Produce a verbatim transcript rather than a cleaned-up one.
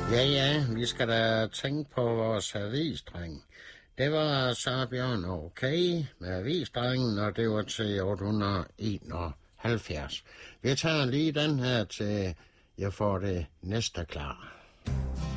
Ja, ja, vi skal da tænke på vores avisdreng. Det var så Bjørn okay med avisdrengen, og det var til otte hundrede enoghalvfjerds. Vi tager lige den her til, jeg får det næste klar.